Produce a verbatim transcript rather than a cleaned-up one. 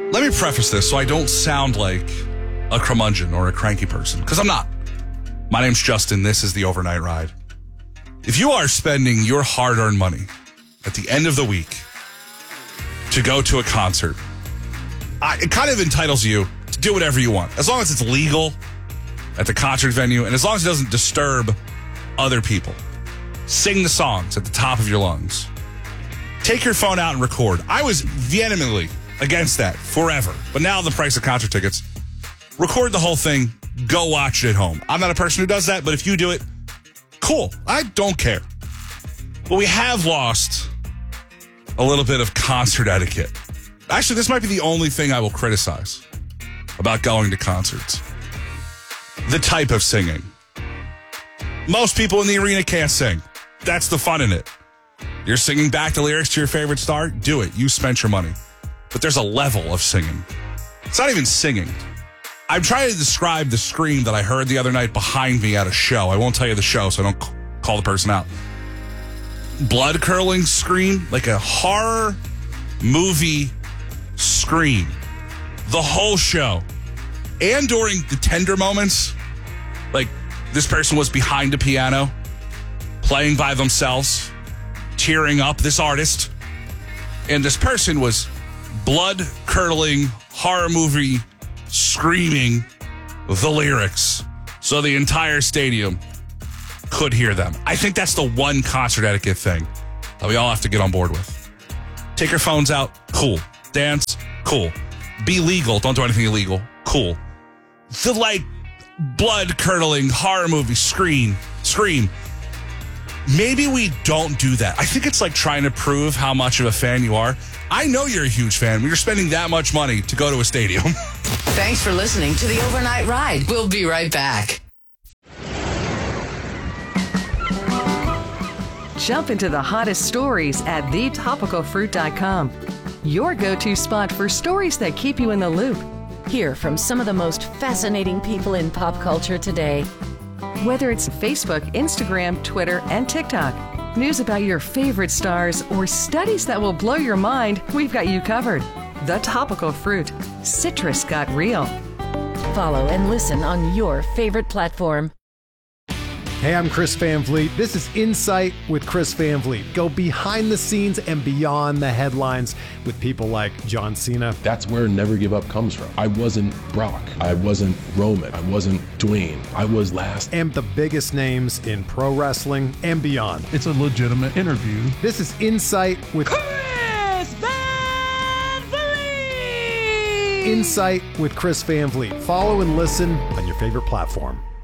Let me preface this so I don't sound like a curmudgeon or a cranky person, because I'm not. My name's Justin. This is the Overnight Ride. If you are spending your hard-earned money at the end of the week to go to a concert, I, it kind of entitles you to do whatever you want, as long as it's legal at the concert venue and as long as it doesn't disturb other people. Sing the songs at the top of your lungs. Take your phone out and record. I was vehemently against that forever, but now the price of concert tickets, record the whole thing, go watch it at home. I'm not a person who does that, but if you do it, cool. I don't care. But we have lost a little bit of concert etiquette. Actually, this might be the only thing I will criticize about going to concerts. The type of singing. Most people in the arena can't sing. That's the fun in it. You're singing back the lyrics to your favorite star? Do it. You spent your money. But there's a level of singing. It's not even singing. I'm trying to describe the scream that I heard the other night behind me at a show. I won't tell you the show, so I don't call the person out. Blood-curdling scream, like a horror movie scream. The whole show. And during the tender moments, like this person was behind a piano, playing by themselves, tearing up, this artist. And this person was blood-curdling, horror movie screaming the lyrics so the entire stadium could hear them. I think that's the one concert etiquette thing that we all have to get on board with. Take your phones out, cool. Dance, cool. Be legal, don't do anything illegal, cool. The, like, blood-curdling horror movie scream, scream. Maybe we don't do that. I think it's like trying to prove how much of a fan you are. I know you're a huge fan. You're spending that much money to go to a stadium. Thanks for listening to the Overnight Ride. We'll be right back. Jump into the hottest stories at the topical fruit dot com. Your go-to spot for stories that keep you in the loop. Hear from some of the most fascinating people in pop culture today. Whether it's Facebook, Instagram, Twitter, and TikTok, news about your favorite stars, or studies that will blow your mind, we've got you covered. The Topical Fruit. Citrus got real. Follow and listen on your favorite platform. Hey, I'm Chris Van Vliet. This is Insight with Chris Van Vliet. Go behind the scenes and beyond the headlines with people like John Cena. That's where Never Give Up comes from. I wasn't Brock. I wasn't Roman. I wasn't Dwayne. I was last. And the biggest names in pro wrestling and beyond. It's a legitimate interview. This is Insight with Chris Van Vliet. Insight with Chris Van Vliet. Follow and listen on your favorite platform.